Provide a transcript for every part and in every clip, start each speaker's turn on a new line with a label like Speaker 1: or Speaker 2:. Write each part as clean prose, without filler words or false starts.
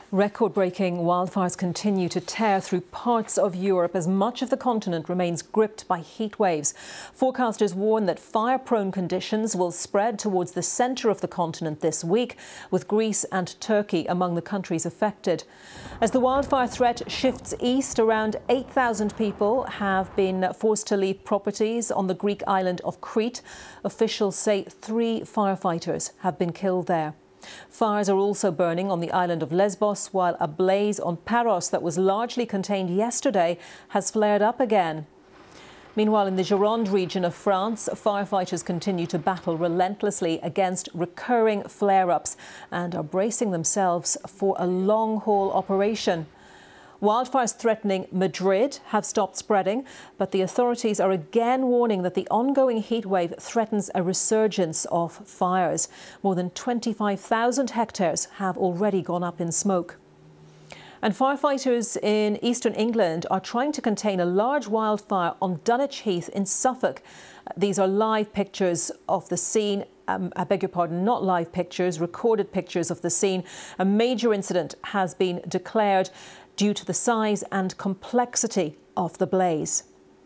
Speaker 1: Record-breaking wildfires continue to tear through parts of Europe as much of the continent remains gripped by heat waves. Forecasters warn that fire-prone conditions will spread towards the centre of the continent this week, with Greece and Turkey among the countries affected. As the wildfire threat shifts east, around 8,000 people have been forced to leave properties on the Greek island of Crete. Officials say 3 firefighters have been killed there. Fires are also burning on the island of Lesbos, while a blaze on Paros that was largely contained yesterday has flared up again. Meanwhile, in the Gironde region of France, firefighters continue to battle relentlessly against recurring flare-ups and are bracing themselves for a long-haul operation. Wildfires threatening Madrid have stopped spreading, but the authorities are again warning that the ongoing heatwave threatens a resurgence of fires. More than 25,000 hectares have already gone up in smoke. And firefighters in eastern England are trying to contain a large wildfire on Dunwich Heath in Suffolk. These are live pictures of the scene. I beg your pardon, not live pictures, recorded pictures of the scene. A major incident has been declared due to the size and complexity of the blaze.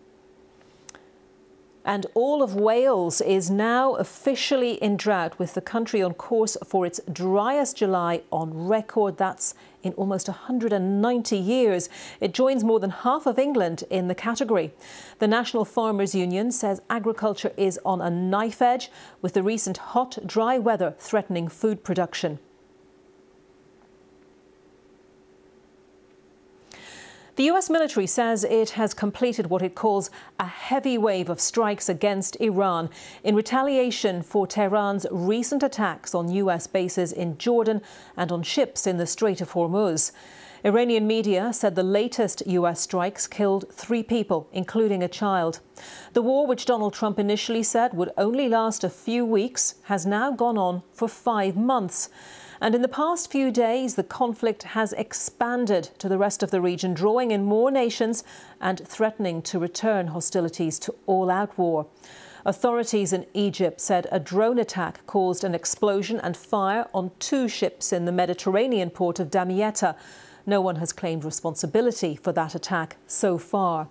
Speaker 1: And all of Wales is now officially in drought, with the country on course for its driest July on record. That's in almost 190 years. It joins more than half of England in the category. The National Farmers Union says agriculture is on a knife edge, with the recent hot, dry weather threatening food production. The US military says it has completed what it calls a heavy wave of strikes against Iran in retaliation for Tehran's recent attacks on US bases in Jordan and on ships in the Strait of Hormuz. Iranian media said the latest US strikes killed 3 people, including a child. The war, which Donald Trump initially said would only last a few weeks, has now gone on for 5 months. And in the past few days, the conflict has expanded to the rest of the region, drawing in more nations and threatening to return hostilities to all-out war. Authorities in Egypt said a drone attack caused an explosion and fire on 2 ships in the Mediterranean port of Damietta. No one has claimed responsibility for that attack so far.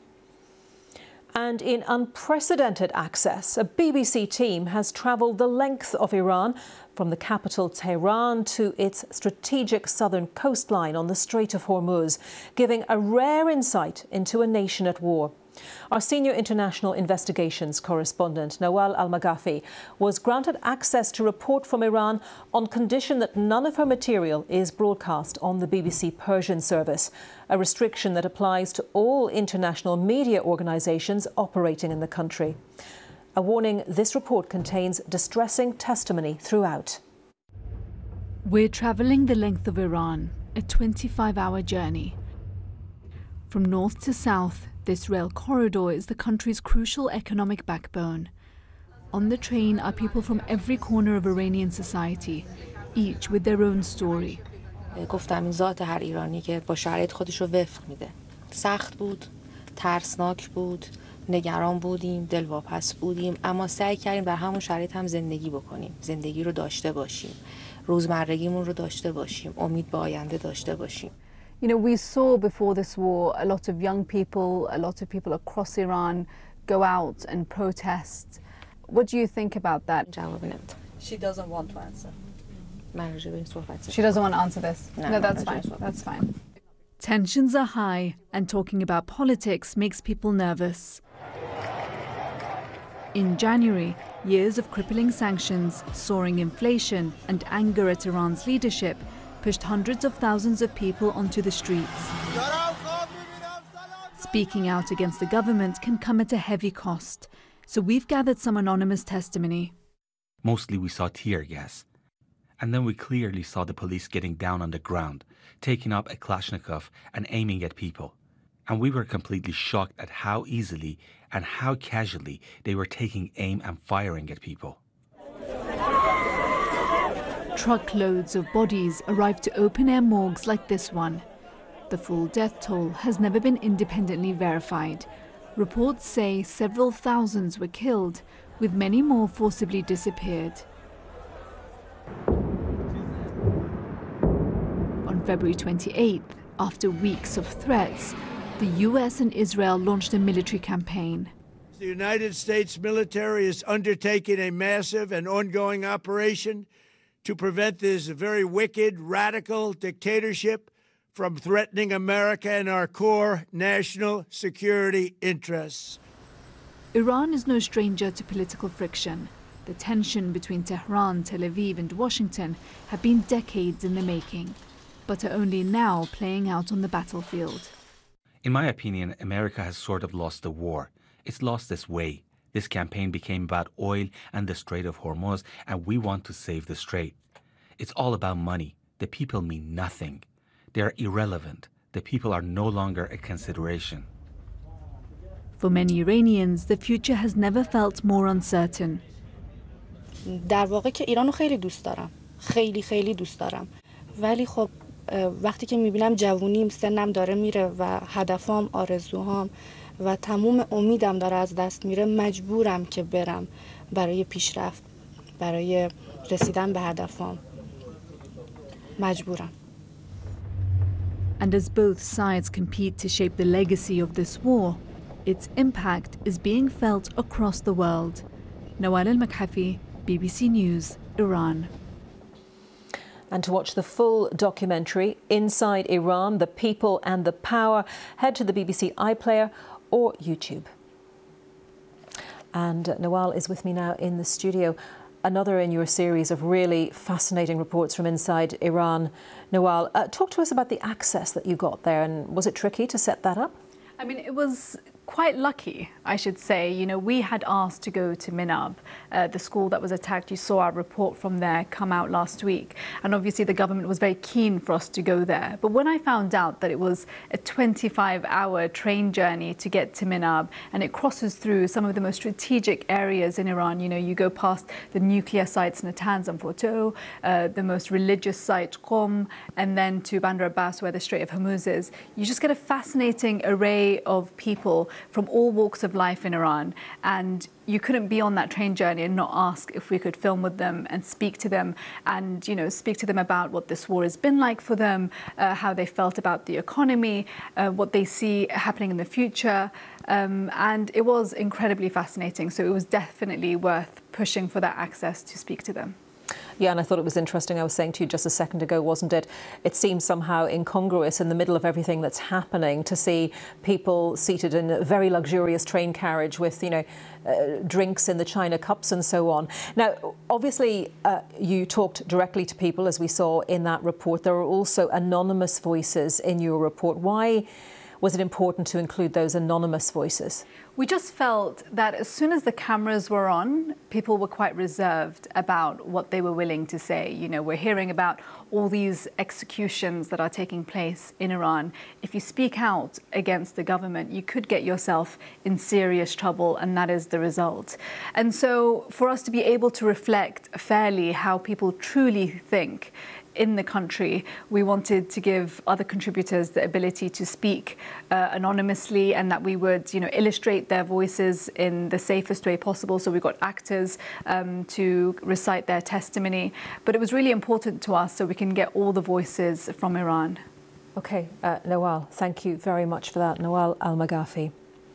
Speaker 1: And in unprecedented access, a BBC team has travelled the length of Iran, from the capital Tehran to its strategic southern coastline on the Strait of Hormuz, giving a rare insight into a nation at war. Our senior international investigations correspondent, Nawal Al-Maghafi, was granted access to report from Iran on condition that none of her material is broadcast on the BBC Persian service, a restriction that applies to all international media organisations operating in the country. A warning: this report contains distressing testimony throughout.
Speaker 2: We're travelling the length of Iran, a 25-hour journey. From north to south, this rail corridor is the country's crucial economic backbone. On the train are people from every corner of Iranian society, each with their own story.
Speaker 3: گفتم این ذات هر ایرانی که با شرایط خودش رو وفق میده. سخت بود، ترسناک بود، نگران بودیم، دلواپس بودیم، اما سعی کردیم در همون شرایط هم زندگی بکنیم، زندگی رو داشته باشیم، روزمرگیمون رو داشته باشیم، امید به آینده داشته باشیم.
Speaker 2: You know, we saw before this war a lot of young people, a lot of people across Iran go out and protest. What do you think about that?
Speaker 4: She doesn't want to answer.
Speaker 2: She doesn't want to answer this. No, that's fine. That's fine. Tensions are high, and talking about politics makes people nervous. In January, years of crippling sanctions, soaring inflation, and anger at Iran's leadership pushed hundreds of thousands of people onto the streets. Speaking out against the government can come at a heavy cost, so we've gathered some anonymous testimony.
Speaker 5: Mostly we saw tear gas, and then we clearly saw the police getting down on the ground, taking up a Kalashnikov and aiming at people. And we were completely shocked at how easily and how casually they were taking aim and firing at people.
Speaker 2: Truckloads of bodies arrived to open-air morgues like this one. The full death toll has never been independently verified. Reports say several thousands were killed, with many more forcibly disappeared. On February 28th, after weeks of threats, the US and Israel launched a military campaign.
Speaker 6: The United States military is undertaking a massive and ongoing operation to prevent this very wicked, radical dictatorship from threatening America and our core national security interests.
Speaker 2: Iran is no stranger to political friction. The tension between Tehran, Tel Aviv and Washington have been decades in the making, but are only now playing out on the battlefield.
Speaker 5: In my opinion, America has sort of lost the war. It's lost its way. This campaign became about oil and the Strait of Hormuz, and we want to save the strait. It's all about money. The people mean nothing. They are irrelevant. The people are no longer a consideration.
Speaker 2: For many Iranians, the future has never felt more uncertain.
Speaker 3: در واقع که ایرانو خیلی دوست دارم. خیلی دوست دارم. ولی خب وقتی که میبینم جوونیم سنم داره میره و هدفام، آرزوهام و تموم امیدم داره از دست میره، مجبورم که برم برای پیشرفت، برای رسیدن به هدفام. مجبورم.
Speaker 2: And as both sides compete to shape the legacy of this war, its impact is being felt across the world. Nawal Al-Makhafi, BBC News, Iran.
Speaker 1: And to watch the full documentary, Inside Iran, The People and the Power, head to the BBC iPlayer or YouTube. And Nawal is with me now in the studio. Another in your series of really fascinating reports from inside Iran. Nawal, talk to us about the access that you got there, and was it tricky to set that up?
Speaker 7: I mean, it was quite lucky, I should say. You know, we had asked to go to Minab, the school that was attacked. You saw our report from there come out last week. And obviously the government was very keen for us to go there. But when I found out that it was a 25-hour train journey to get to Minab, and it crosses through some of the most strategic areas in Iran, you know, you go past the nuclear sites Natanz and Fordow, the most religious site Qom, and then to Bandar Abbas, where the Strait of Hormuz is, you just get a fascinating array of people from all walks of life in Iran, and you couldn't be on that train journey and not ask if we could film with them and speak to them, and speak to them about what this war has been like for them, how they felt about the economy, what they see happening in the future, and it was incredibly fascinating. So it was definitely worth pushing for that access to speak to them.
Speaker 1: Yeah, and I thought it was interesting. I was saying to you just a second ago, wasn't it? It seems somehow incongruous in the middle of everything that's happening to see people seated in a very luxurious train carriage with, drinks in the china cups and so on. Now, obviously, you talked directly to people, as we saw in that report. There are also anonymous voices in your report. Why was it important to include those anonymous voices?
Speaker 7: We just felt that as soon as the cameras were on, people were quite reserved about what they were willing to say. We're hearing about all these executions that are taking place in Iran. If you speak out against the government, you could get yourself in serious trouble, and that is the result. And so for us to be able to reflect fairly how people truly think in the country, we wanted to give other contributors the ability to speak anonymously, and that we would, illustrate their voices in the safest way possible. So we got actors to recite their testimony. But it was really important to us so we can get all the voices from Iran.
Speaker 1: Okay, Nawal, thank you very much for that. Nawal Al-Makhafi.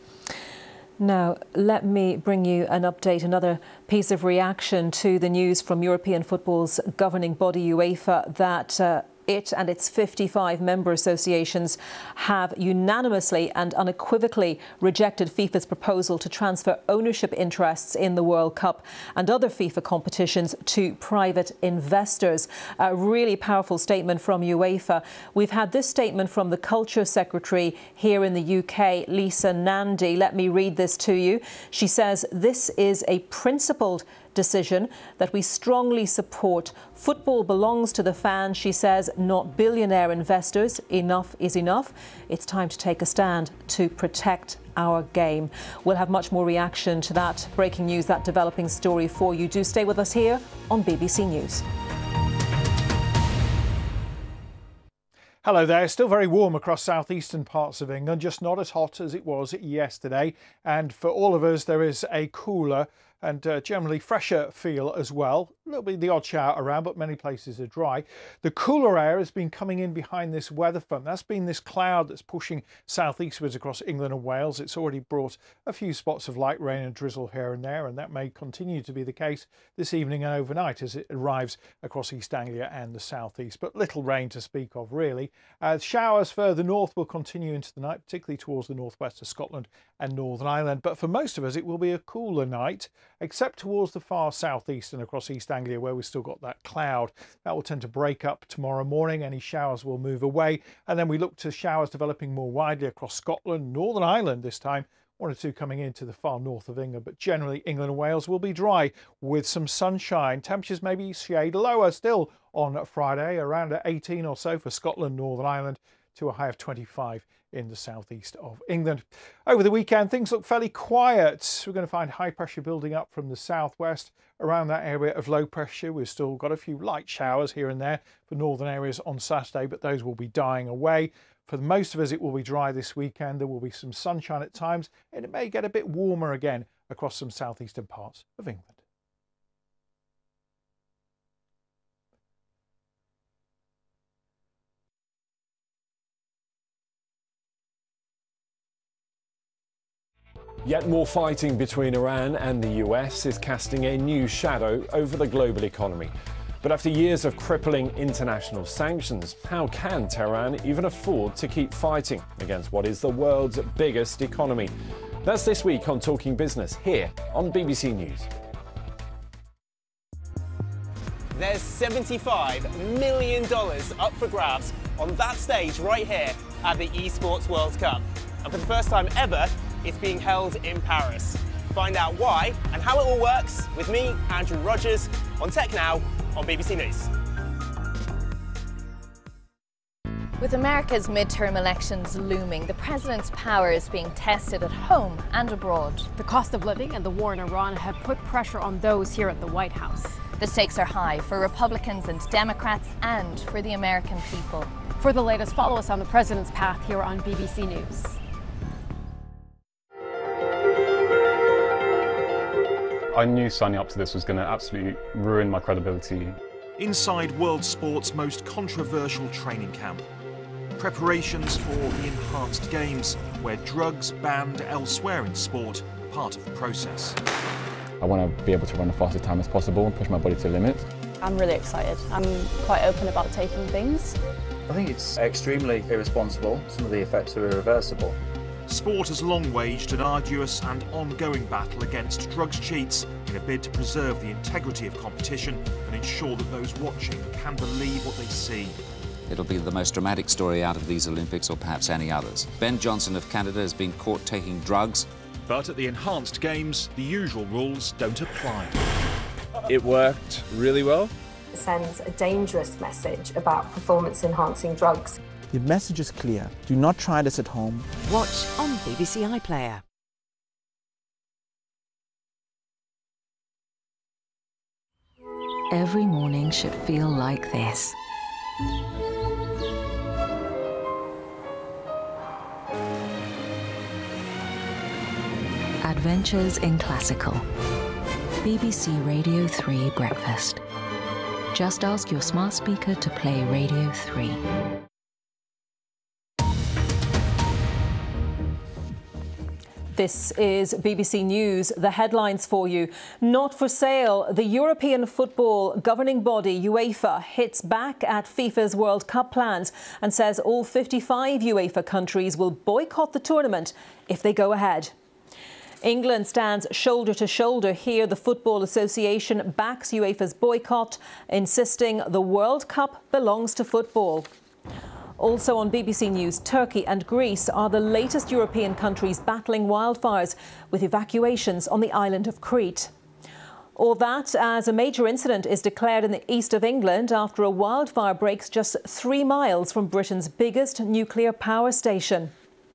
Speaker 1: Now, let me bring you an update, another piece of reaction to the news from European football's governing body, UEFA, that it and its 55 member associations have unanimously and unequivocally rejected FIFA's proposal to transfer ownership interests in the World Cup and other FIFA competitions to private investors. A really powerful statement from UEFA. We've had this statement from the Culture Secretary here in the UK, Lisa Nandy. Let me read this to you. She says, "This is a principled decision that we strongly support. Football belongs to the fans," she says, "not billionaire investors. Enough is enough. It's time to take a stand to protect our game." We'll have much more reaction to that breaking news, that developing story for you. Do stay with us here on BBC News.
Speaker 8: Hello there. Still very warm across southeastern parts of England, just not as hot as it was yesterday. And for all of us, there is a cooler and generally fresher feel as well. little bit the odd shower around, but many places are dry. The cooler air has been coming in behind this weather front. That's been this cloud that's pushing southeastwards across England and Wales. It's already brought a few spots of light rain and drizzle here and there, and that may continue to be the case this evening and overnight as it arrives across East Anglia and the southeast. But little rain to speak of, really. Showers further north will continue into the night, particularly towards the northwest of Scotland and Northern Ireland. But for most of us, it will be a cooler night, except towards the far southeast and across East Anglia, where we've still got that cloud. That will tend to break up tomorrow morning. Any showers will move away, and then we look to showers developing more widely across Scotland, Northern Ireland this time, one or two coming into the far north of England, but generally England and Wales will be dry with some sunshine. Temperatures maybe shade lower still on Friday, around 18 or so for Scotland, Northern Ireland, to a high of 25 in the southeast of England. Over the weekend, things look fairly quiet. We're going to find high pressure building up from the southwest around that area of low pressure. We've still got a few light showers here and there for northern areas on Saturday, but those will be dying away. For most of us, it will be dry this weekend. There will be some sunshine at times, and it may get a bit warmer again across some southeastern parts of England.
Speaker 9: Yet more fighting between Iran and the US is casting a new shadow over the global economy. But after years of crippling international sanctions, how can Tehran even afford to keep fighting against what is the world's biggest economy? That's this week on Talking Business here on BBC News.
Speaker 10: There's $75 million up for grabs on that stage right here at the Esports World Cup. And for the first time ever, it's being held in Paris. Find out why and how it all works with me, Andrew Rogers, on Tech Now on BBC News.
Speaker 11: With America's midterm elections looming, the president's power is being tested at home and abroad.
Speaker 12: The cost of living and the war in Iran have put pressure on those here at the White House.
Speaker 11: The stakes are high for Republicans and Democrats and for the American people.
Speaker 12: For the latest, follow us on the president's path here on BBC News.
Speaker 13: I knew signing up to this was going to absolutely ruin my credibility.
Speaker 14: Inside world sport's most controversial training camp. Preparations for the enhanced games, where drugs banned elsewhere in sport are part of the process.
Speaker 15: I want to be able to run the fastest time as possible and push my body to the limit.
Speaker 16: I'm really excited. I'm quite open about taking things.
Speaker 17: I think it's extremely irresponsible. Some of the effects are irreversible.
Speaker 14: Sport has long waged an arduous and ongoing battle against drugs cheats in a bid to preserve the integrity of competition and ensure that those watching can believe what they see.
Speaker 18: It'll be the most dramatic story out of these Olympics or perhaps any others. Ben Johnson of Canada has been caught taking drugs.
Speaker 14: But at the enhanced games, the usual rules don't apply.
Speaker 19: It worked really well.
Speaker 20: It sends a dangerous message about performance-enhancing drugs.
Speaker 21: The message is clear. Do not try this at home.
Speaker 22: Watch on BBC iPlayer.
Speaker 23: Every morning should feel like this. Adventures in Classical. BBC Radio 3 Breakfast. Just ask your smart speaker to play Radio 3.
Speaker 1: This is BBC News. The headlines for you. Not for sale. The European football governing body, UEFA, hits back at FIFA's World Cup plans and says all 55 UEFA countries will boycott the tournament if they go ahead. England stands shoulder to shoulder here. The Football Association backs UEFA's boycott, insisting the World Cup belongs to football. Also on BBC News, Turkey and Greece are the latest European countries battling wildfires, with evacuations on the island of Crete. All that as a major incident is declared in the east of England after a wildfire breaks just 3 miles from Britain's biggest nuclear power station.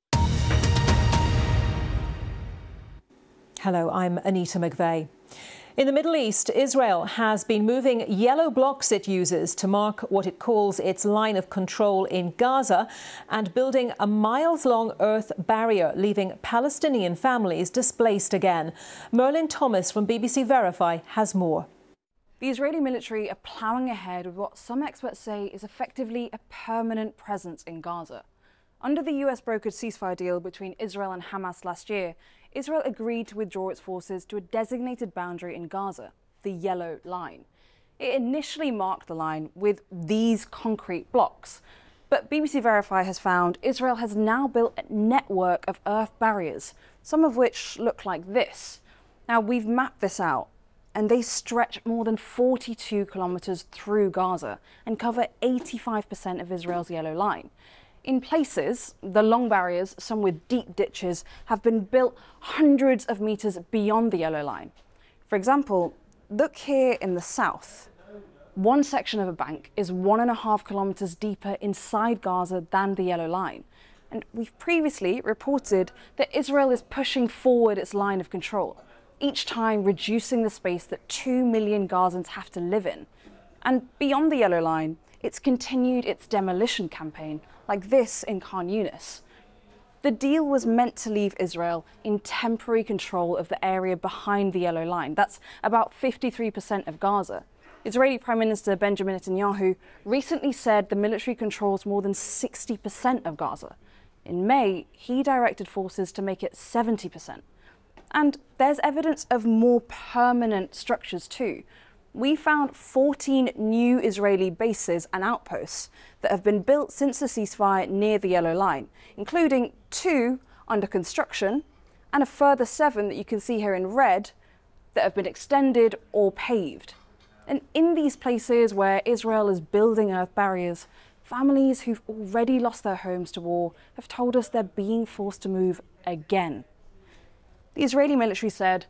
Speaker 1: Hello, I'm Anita McVeigh. In the Middle East, Israel has been moving yellow blocks it uses to mark what it calls its line of control in Gaza and building a miles-long earth barrier, leaving Palestinian families displaced again. Merlin Thomas from BBC Verify has more.
Speaker 4: The Israeli military are ploughing ahead with what some experts say is effectively a permanent presence in Gaza. Under the US-brokered ceasefire deal between Israel and Hamas last year, Israel agreed to withdraw its forces to a designated boundary in Gaza, the Yellow Line. It initially marked the line with these concrete blocks, but BBC Verify has found Israel has now built a network of earth barriers, some of which look like this. Now, we've mapped this out, and they stretch more than 42 kilometres through Gaza and cover 85% of Israel's Yellow Line. In places, the long barriers, some with deep ditches, have been built hundreds of metres beyond the Yellow Line. For example, look here in the south. One section of a bank is 1.5 kilometres deeper inside Gaza than the Yellow Line. And we've previously reported that Israel is pushing forward its line of control, each time reducing the space that 2 million Gazans have to live in. And beyond the Yellow Line, it's continued its demolition campaign, like this in Khan Yunis. The deal was meant to leave Israel in temporary control of the area behind the Yellow Line. That's about 53% of Gaza. Israeli Prime Minister Benjamin Netanyahu recently said the military controls more than 60% of Gaza. In May, he directed forces to make it 70%. And there's evidence of more permanent structures too. We found 14 new Israeli bases and outposts that have been built since the ceasefire near the Yellow Line, including 2 under construction and a further 7 that you can see here in red that have been extended or paved. And in these places where Israel is building earth barriers, families who've already lost their homes to war have told us they're being forced to move again. The Israeli military said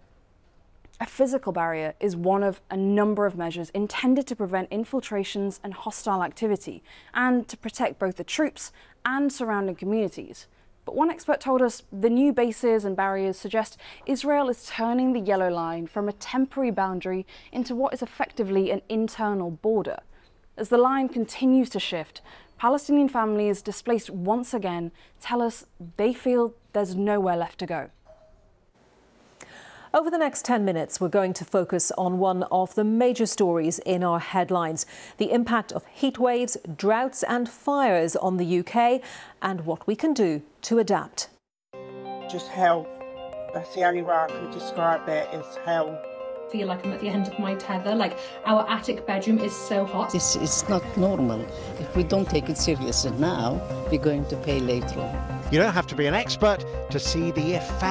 Speaker 4: a physical barrier is one of a number of measures intended to prevent infiltrations and hostile activity and to protect both the troops and surrounding communities. But one expert told us the new bases and barriers suggest Israel is turning the Yellow Line from a temporary boundary into what is effectively an internal border. As the line continues to shift, Palestinian families displaced once again tell us they feel there's nowhere left to go.
Speaker 1: Over the next 10 minutes, we're going to focus on one of the major stories in our headlines: the impact of heat waves, droughts and fires on the UK and what we can do to adapt.
Speaker 5: Just hell. That's the only way I can describe it, is hell.
Speaker 6: I feel like I'm at the end of my tether. Like, our attic bedroom is so hot.
Speaker 24: This is not normal. If we don't take it seriously now, we're going to pay later on.
Speaker 25: You don't have to be an expert to see the effect